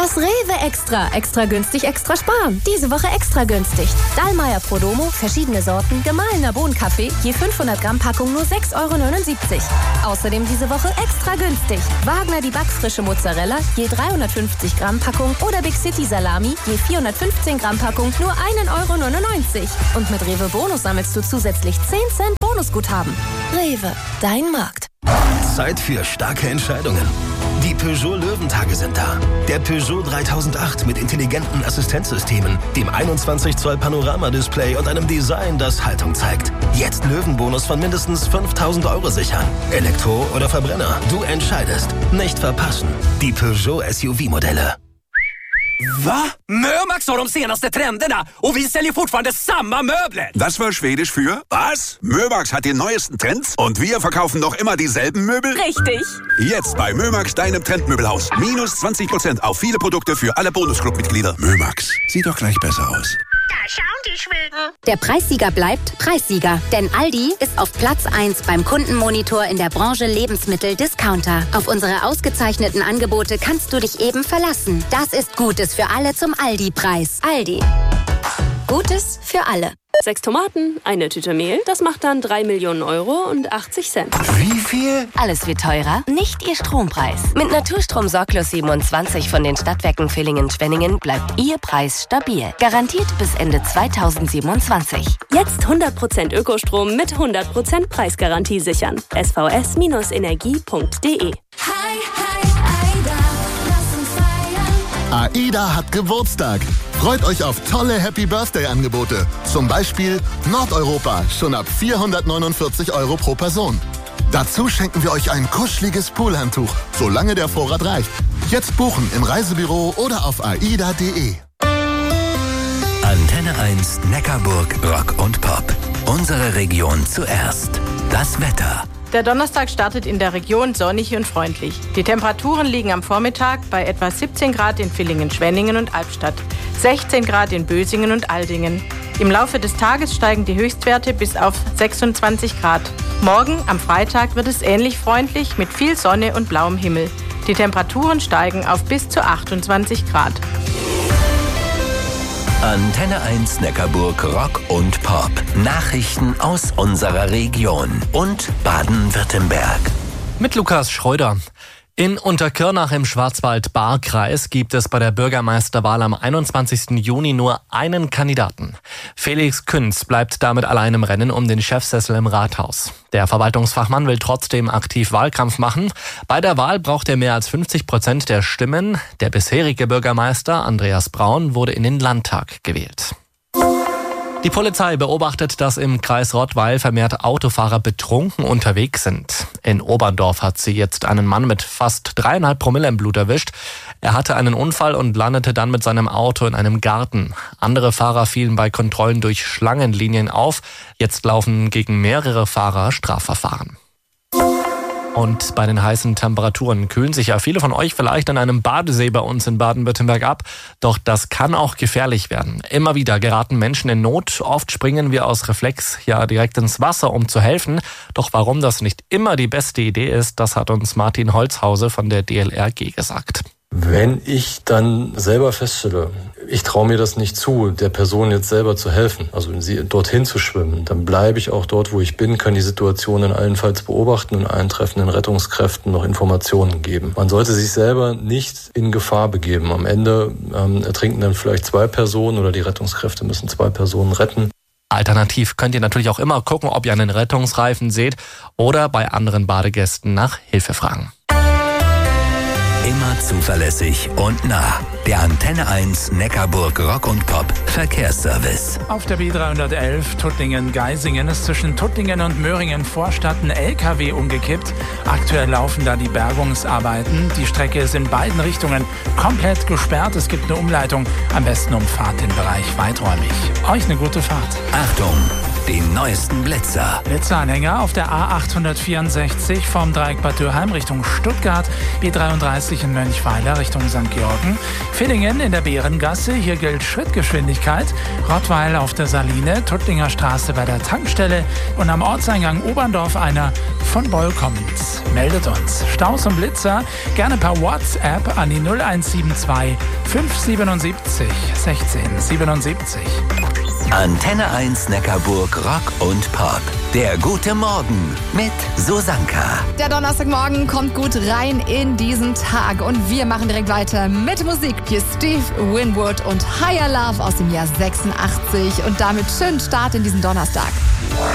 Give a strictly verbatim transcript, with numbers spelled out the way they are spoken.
Das Rewe Extra. Extra günstig, extra sparen. Diese Woche extra günstig. Dallmayr Prodomo, verschiedene Sorten, gemahlener Bohnenkaffee, je fünfhundert Gramm Packung nur sechs Euro neunundsiebzig. Außerdem diese Woche extra günstig. Wagner die backfrische Mozzarella, je dreihundertfünfzig Gramm Packung oder Big City Salami, je vierhundertfünfzehn Gramm Packung nur ein Euro neunundneunzig. Und mit Rewe Bonus sammelst du zusätzlich zehn Cent Bonusguthaben. Rewe, dein Markt. Zeit für starke Entscheidungen. Die Peugeot Löwentage sind da. Der Peugeot dreitausendacht mit intelligenten Assistenzsystemen, dem einundzwanzig Zoll Panoramadisplay und einem Design, das Haltung zeigt. Jetzt Löwenbonus von mindestens fünftausend Euro sichern. Elektro oder Verbrenner, du entscheidest. Nicht verpassen. Die Peugeot S U V-Modelle. Va? Mömax har de senaste trenderna och vi säljer fortfarande samma möbler. Das war Schwedisch für was? Mömax hat die neuesten Trends und wir verkaufen noch immer dieselben Möbel? Richtig. Jetzt bei Mömax, deinem Trendmöbelhaus. Minus zwanzig Prozent auf viele Produkte für alle Bonusclub-Mitglieder. Mömax, sieht doch gleich besser aus. Da schauen die Schweden. Der Preissieger bleibt Preissieger, denn Aldi ist auf Platz eins beim Kundenmonitor in der Branche Lebensmittel-Discounter. Auf unsere ausgezeichneten Angebote kannst du dich eben verlassen. Das ist Gutes für alle zum Aldi-Preis. Aldi. Gutes für alle. Sechs Tomaten, eine Tüte Mehl, das macht dann drei Millionen Euro und achtzig Cent. Wie viel? Alles wird teurer, nicht Ihr Strompreis. Mit Naturstrom Sorglos siebenundzwanzig von den Stadtwerken Villingen-Schwenningen bleibt Ihr Preis stabil. Garantiert bis Ende zweitausendsiebenundzwanzig. Jetzt hundert Prozent Ökostrom mit hundert Prozent Preisgarantie sichern. s v s Energie punkt d e. Hi, hi, Aida, lass uns feiern. AIDA hat Geburtstag. Freut euch auf tolle Happy-Birthday-Angebote. Zum Beispiel Nordeuropa, schon ab vierhundertneunundvierzig Euro pro Person. Dazu schenken wir euch ein kuscheliges Poolhandtuch, solange der Vorrat reicht. Jetzt buchen im Reisebüro oder auf aida punkt de. Antenne eins Neckarburg Rock und Pop. Unsere Region zuerst. Das Wetter. Der Donnerstag startet in der Region sonnig und freundlich. Die Temperaturen liegen am Vormittag bei etwa siebzehn Grad in Villingen-Schwenningen und Albstadt, sechzehn Grad in Bösingen und Aldingen. Im Laufe des Tages steigen die Höchstwerte bis auf sechsundzwanzig Grad. Morgen, am Freitag, wird es ähnlich freundlich mit viel Sonne und blauem Himmel. Die Temperaturen steigen auf bis zu achtundzwanzig Grad. Antenne eins Neckarburg Rock und Pop. Nachrichten aus unserer Region und Baden-Württemberg. Mit Lukas Schröder. In Unterkirnach im Schwarzwald-Baar-Kreis gibt es bei der Bürgermeisterwahl am einundzwanzigsten Juni nur einen Kandidaten. Felix Künz bleibt damit allein im Rennen um den Chefsessel im Rathaus. Der Verwaltungsfachmann will trotzdem aktiv Wahlkampf machen. Bei der Wahl braucht er mehr als fünfzig Prozent der Stimmen. Der bisherige Bürgermeister Andreas Braun wurde in den Landtag gewählt. Die Polizei beobachtet, dass im Kreis Rottweil vermehrt Autofahrer betrunken unterwegs sind. In Oberndorf hat sie jetzt einen Mann mit fast dreieinhalb Promille im Blut erwischt. Er hatte einen Unfall und landete dann mit seinem Auto in einem Garten. Andere Fahrer fielen bei Kontrollen durch Schlangenlinien auf. Jetzt laufen gegen mehrere Fahrer Strafverfahren. Und bei den heißen Temperaturen kühlen sich ja viele von euch vielleicht an einem Badesee bei uns in Baden-Württemberg ab. Doch das kann auch gefährlich werden. Immer wieder geraten Menschen in Not. Oft springen wir aus Reflex ja direkt ins Wasser, um zu helfen. Doch warum das nicht immer die beste Idee ist, das hat uns Martin Holzhause von der D L R G gesagt. Wenn ich dann selber feststelle, ich traue mir das nicht zu, der Person jetzt selber zu helfen, also sie dorthin zu schwimmen, dann bleibe ich auch dort, wo ich bin, kann die Situation in allenfalls beobachten und allen treffenden Rettungskräften noch Informationen geben. Man sollte sich selber nicht in Gefahr begeben. Am Ende ähm, ertrinken dann vielleicht zwei Personen oder die Rettungskräfte müssen zwei Personen retten. Alternativ könnt ihr natürlich auch immer gucken, ob ihr einen Rettungsreifen seht oder bei anderen Badegästen nach Hilfe fragen. Immer zuverlässig und nah. Der Antenne eins Neckarburg Rock und Pop Verkehrsservice. Auf der B dreihundertelf Tuttlingen-Geisingen ist zwischen Tuttlingen und Möhringen-Vorstadt ein L K W umgekippt. Aktuell laufen da die Bergungsarbeiten. Die Strecke ist in beiden Richtungen komplett gesperrt. Es gibt eine Umleitung. Am besten umfahrt den Bereich weiträumig. Euch eine gute Fahrt. Achtung! den neuesten Blitzer. Blitzeranhänger auf der A achthundertvierundsechzig vom Dreieck Bad Dürheim Richtung Stuttgart, B dreiunddreißig in Mönchweiler Richtung Sankt Georgen, Villingen in der Bärengasse, hier gilt Schrittgeschwindigkeit, Rottweil auf der Saline, Tuttlinger Straße bei der Tankstelle und am Ortseingang Oberndorf einer von Boll kommend. Meldet uns. Staus und Blitzer gerne per WhatsApp an die null eins sieben zwei fünf siebenundsiebzig sechzehn siebenundsiebzig. Antenne eins Neckarburg Rock und Pop. Der gute Morgen mit Susanka. Der Donnerstagmorgen kommt gut rein in diesen Tag und wir machen direkt weiter mit Musik. Hier ist Steve Winwood und Higher Love aus dem Jahr sechsundachtzig und damit schönen Start in diesen Donnerstag.